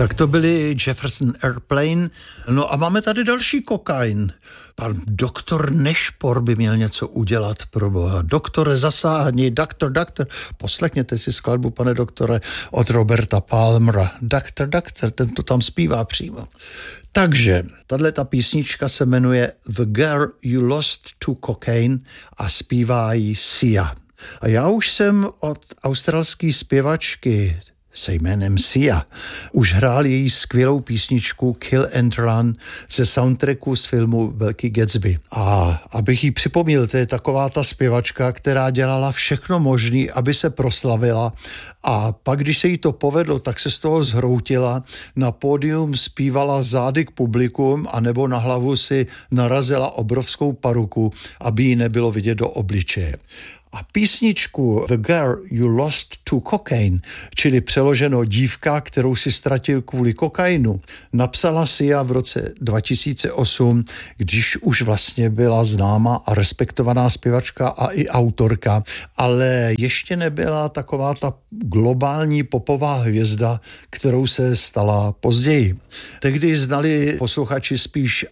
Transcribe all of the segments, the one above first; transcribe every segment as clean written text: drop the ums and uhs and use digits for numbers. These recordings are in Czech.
Tak to byli Jefferson Airplane. No a máme tady další kokain. Pan doktor Nešpor by měl něco udělat, pro boha. Doktore, zasáhni, doktor, poslechněte si skladbu, pane doktore, od Roberta Palmera. Doktor, ten to tam zpívá přímo. Takže, tato písnička se jmenuje The Girl You Lost to Cocaine a zpívá ji Sia. A já už jsem od australské zpěvačky se jménem Sia už hrál její skvělou písničku Kill and Run ze soundtracku z filmu Velký Gatsby. A abych jí připomněl, to je taková ta zpěvačka, která dělala všechno možné, aby se proslavila, a pak, když se jí to povedlo, tak se z toho zhroutila, na pódium zpívala zády k publikum anebo na hlavu si narazila obrovskou paruku, aby jí nebylo vidět do obličeje. A písničku The Girl You Lost to Cocaine, čili přeloženo dívka, kterou si ztratil kvůli kokainu, napsala Sia v roce 2008, když už vlastně byla známá a respektovaná zpěvačka a i autorka, ale ještě nebyla taková ta globální popová hvězda, kterou se stala později. Tehdy znali posluchači spíš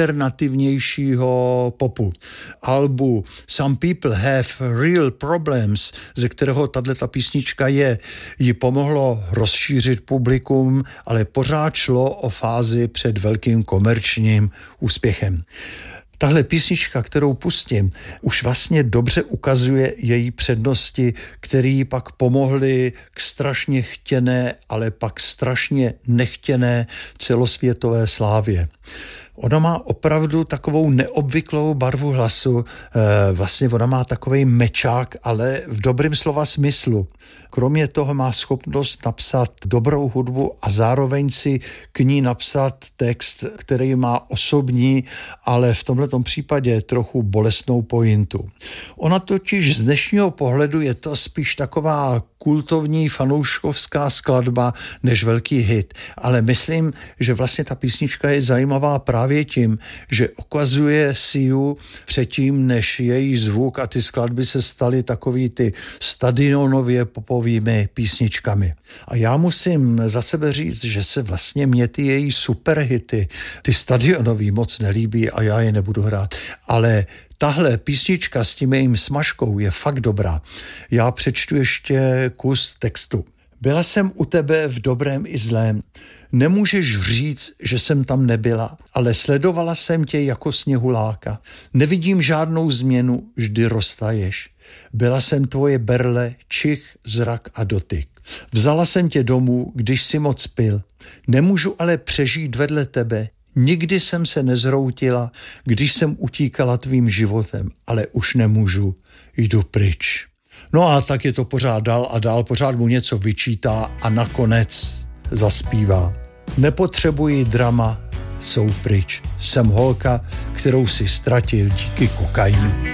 alternativnějšího popu. Albu Some People Have Real Problems, ze kterého tato písnička je, ji pomohlo rozšířit publikum, ale pořád šlo o fázi před velkým komerčním úspěchem. Tahle písnička, kterou pustím, už vlastně dobře ukazuje její přednosti, které pak pomohly k strašně chtěné, ale pak strašně nechtěné celosvětové slávě. Ona má opravdu takovou neobvyklou barvu hlasu, vlastně ona má takovej mečák, ale v dobrým slova smyslu. Kromě toho má schopnost napsat dobrou hudbu a zároveň si k ní napsat text, který má osobní, ale v tomhletom případě trochu bolestnou pointu. Ona totiž z dnešního pohledu je to spíš taková kultovní fanouškovská skladba než velký hit, ale myslím, že vlastně ta písnička je zajímavá právě tím, že ukazuje Siu předtím, než její zvuk a ty skladby se staly takový ty stadionově popovými písničkami. A já musím za sebe říct, že se vlastně mě ty její superhity, ty stadionový moc nelíbí a já je nebudu hrát, ale tahle písnička s tím jejím smažkou je fakt dobrá. Já přečtu ještě kus textu. Byla jsem u tebe v dobrém i zlém. Nemůžeš říct, že jsem tam nebyla, ale sledovala jsem tě jako sněhuláka. Nevidím žádnou změnu, vždy roztaješ. Byla jsem tvoje berle, čich, zrak a dotyk. Vzala jsem tě domů, když si moc pil. Nemůžu ale přežít vedle tebe. Nikdy jsem se nezhroutila, když jsem utíkala tvým životem, ale už nemůžu, jdu pryč. No a tak je to pořád dál a dál, pořád mu něco vyčítá a nakonec zaspívá. Nepotřebuji drama, jsou pryč. Jsem holka, kterou si ztratil díky kokainu.